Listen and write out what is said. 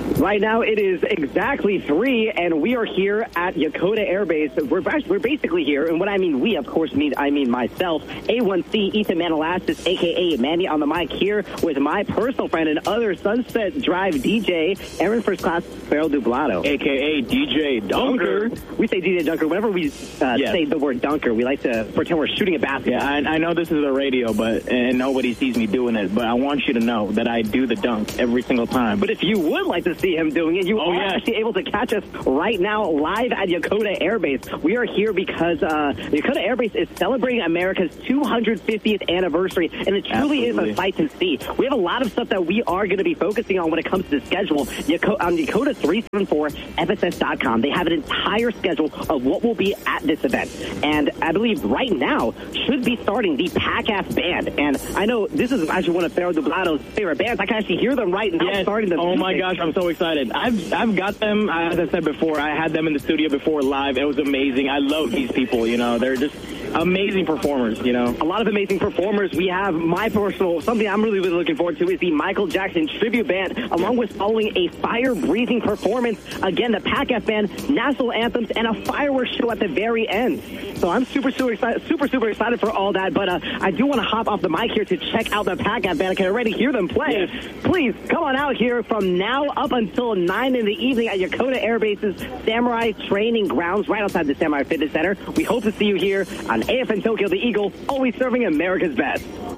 Right now it is exactly 3, and we are here at Yokota Air Base. We're basically here, and when I mean we, of course, I mean myself, A1C, Ethan Manalastis, a.k.a. Manny on the mic here with my personal friend and other Sunset Drive DJ, Aaron First Class Ferro Dublato. A.k.a. DJ Dunker. We say DJ Dunker. Whenever we say the word Dunker, we like to pretend we're shooting a basketball. Yeah, I know this is a radio, and nobody sees me doing it, but I want you to know that I do the dunk every single time. But if you would like to see him doing it, you are actually able to catch us right now live at Yokota Air Base. We are here because Yokota Air Base is celebrating America's 250th anniversary, and it truly is a sight to see. We have a lot of stuff that we are going to be focusing on when it comes to the schedule. On Yokota 374 FSS.com, they have an entire schedule of what will be at this event. And I believe right now should be starting the Pack-Ass Band. And I know this is actually one of Ferro Dublato's favorite bands. I can actually hear them right now starting the music. My gosh, I'm so excited. I've got them, as I said before, I had them in the studio before live. It was amazing. I love these people, they're just amazing performers, A lot of amazing performers. We have something I'm really looking forward to is the Michael Jackson tribute band, along with following a fire-breathing performance. Again, the Pack-Ass Band, national anthems, and a fireworks show at the very end. So I'm super excited for all that. But I do want to hop off the mic here to check out the Pack-Ass Band. I can already hear them play. Yes. Please come on out here from now up until 9 in the evening at Yokota Air Base's Samurai Training Grounds, right outside the Samurai Fitness Center. We hope to see you here on AFN Tokyo, the Eagle, always serving America's best.